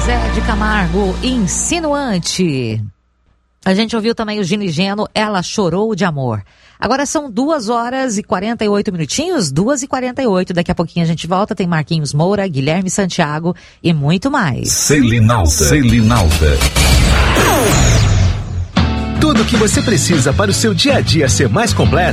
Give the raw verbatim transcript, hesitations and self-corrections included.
Zé de Camargo, Insinuante. A gente ouviu também o Gino e Geno, Ela Chorou de Amor. Agora são duas horas e quarenta e oito minutinhos, duas e quarenta e oito. Daqui a pouquinho a gente volta, tem Marquinhos Moura, Guilherme Santiago e muito mais. Selinalta. Selinalta. Tudo o que você precisa para o seu dia a dia ser mais completo